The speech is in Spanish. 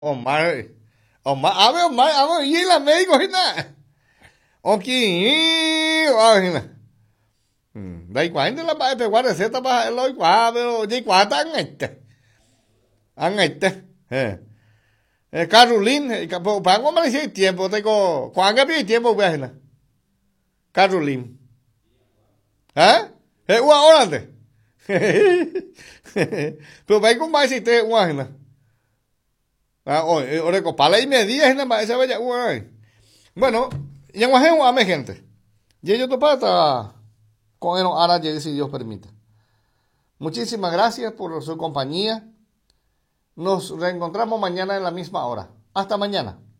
Omar, Omar, a ver, y la médico, hina. Ok, hina. Đây quả anh là bài về quả để sẽ ta bài lối quả về dây quả ta ăn ngày te. Caroline, pango me dice tiempo, tengo, ¿cuánto pide tiempo ve hina? Caroline. ¿Ah? Ua órale. Pero vai con más si te ua hina. Ah, ore ko pala y media hina ma esa bella ua. Bueno, ya guaje gente. Y yo te pata con el ara llegue si Dios permite. Muchísimas gracias por su compañía. Nos reencontramos mañana en la misma hora. Hasta mañana.